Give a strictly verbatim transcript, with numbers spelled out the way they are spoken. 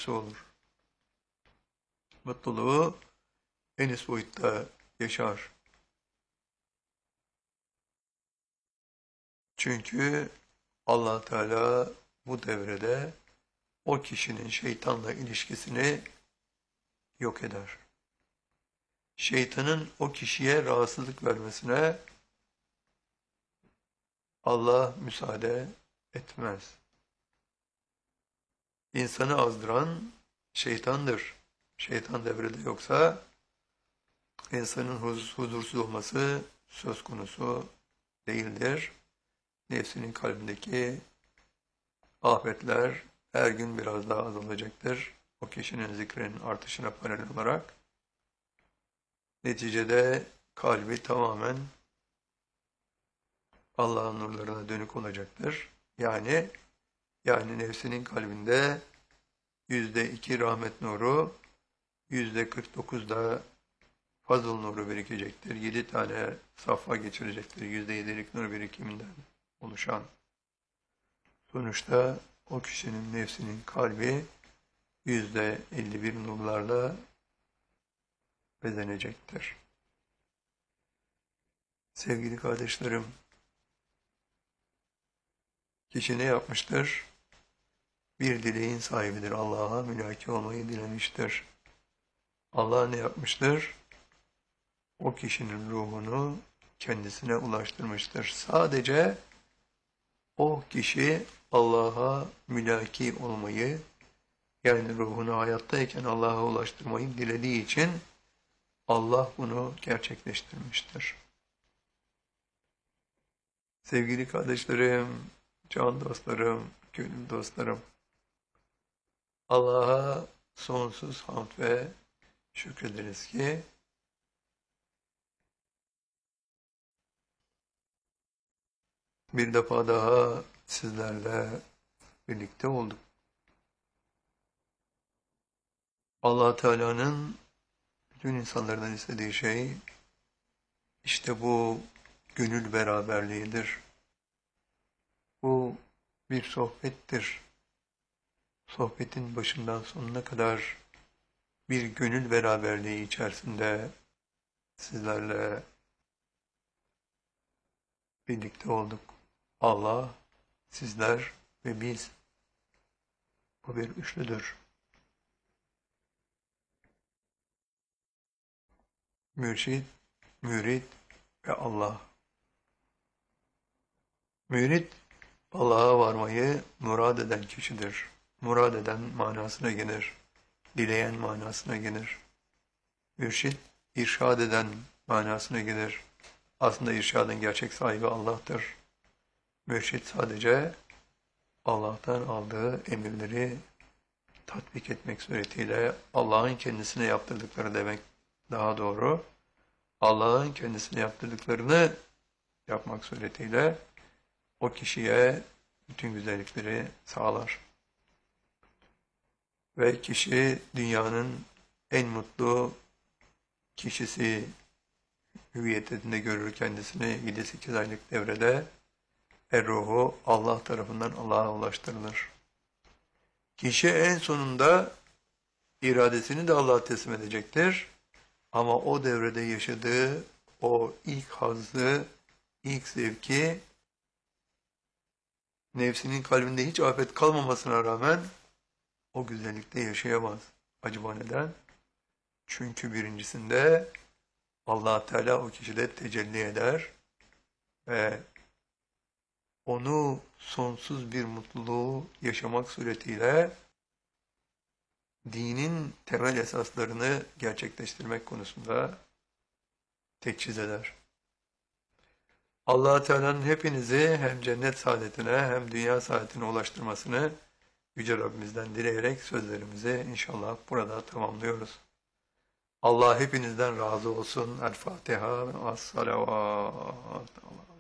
kendisi olur. Mutluluğu en üst boyutta yaşar. Çünkü Allah Teala bu devrede o kişinin şeytanla ilişkisini yok eder. Şeytanın o kişiye rahatsızlık vermesine Allah müsaade etmez. İnsanı azdıran şeytandır. Şeytan devrede yoksa insanın huzursuz olması söz konusu değildir. Nefsinin kalbindeki afetler her gün biraz daha azalacaktır. O kişinin zikrinin artışına paralel olarak. Neticede kalbi tamamen Allah'ın nurlarına dönük olacaktır. Yani yani nefsinin kalbinde yüzde iki rahmet nuru, yüzde kırk dokuzda fazıl nuru birikecektir. Yedi tane safha geçirecektir. Yüzde yedilik nur birikiminden oluşan. Sonuçta o kişinin nefsinin kalbi yüzde elli bir nurlarla bezenecektir. Sevgili kardeşlerim, kişi ne yapmıştır? Bir dileğin sahibidir. Allah'a mülaki olmayı dilemiştir. Allah ne yapmıştır? O kişinin ruhunu kendisine ulaştırmıştır. Sadece o kişi Allah'a mülaki olmayı, yani ruhunu hayattayken Allah'a ulaştırmayı dilediği için Allah bunu gerçekleştirmiştir. Sevgili kardeşlerim, can dostlarım, gönül dostlarım, Allah'a sonsuz hamd ve şükrederiz ki bir defa daha sizlerle birlikte olduk. Allah Teala'nın bütün insanlardan istediği şey işte bu gönül beraberliğidir. Bu bir sohbettir. Sohbetin başından sonuna kadar bir gönül beraberliği içerisinde sizlerle birlikte olduk. Allah, sizler ve biz. Bu bir üçlüdür. Mürşid, mürid ve Allah. Mürid, Allah'a varmayı murad eden kişidir. Murad eden manasına gelir. Dileyen manasına gelir. Mürşid, irşad eden manasına gelir. Aslında irşadın gerçek sahibi Allah'tır. Mürşid sadece Allah'tan aldığı emirleri tatbik etmek suretiyle Allah'ın kendisine yaptırdıkları demek daha doğru. Allah'ın kendisine yaptırdıklarını yapmak suretiyle o kişiye bütün güzellikleri sağlar. Ve kişi dünyanın en mutlu kişisi hüviyetinde görür kendisini yedi sekiz aylık devrede er-ruhu Allah tarafından Allah'a ulaştırılır. Kişi en sonunda iradesini de Allah'a teslim edecektir. Ama o devrede yaşadığı o ilk hazzı, ilk zevki nefsinin kalbinde hiç afet kalmamasına rağmen o güzellikte yaşayamaz. Acaba neden? Çünkü birincisinde Allah Teala o kişide tecelli eder ve onu sonsuz bir mutluluğu yaşamak suretiyle dinin temel esaslarını gerçekleştirmek konusunda teçhiz eder. Allah Teala'nın hepinizi hem cennet saadetine hem dünya saadetine ulaştırmasını Yüce Rabbimizden dileyerek sözlerimizi inşallah burada tamamlıyoruz. Allah hepinizden razı olsun. El Fatiha ve as-salavat.